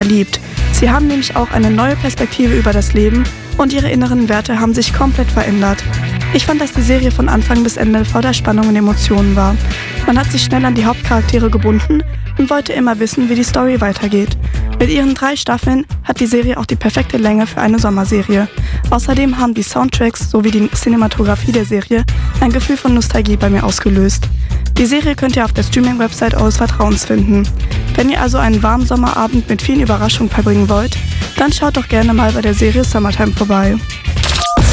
verliebt. Sie haben nämlich auch eine neue Perspektive über das Leben und ihre inneren Werte haben sich komplett verändert. Ich fand, dass die Serie von Anfang bis Ende voller Spannung und Emotionen war. Man hat sich schnell an die Hauptcharaktere gebunden und wollte immer wissen, wie die Story weitergeht. Mit ihren 3 Staffeln hat die Serie auch die perfekte Länge für eine Sommerserie. Außerdem haben die Soundtracks sowie die Cinematografie der Serie ein Gefühl von Nostalgie bei mir ausgelöst. Die Serie könnt ihr auf der Streaming-Website eures Vertrauens finden. Wenn ihr also einen warmen Sommerabend mit vielen Überraschungen verbringen wollt, dann schaut doch gerne mal bei der Serie Summertime vorbei.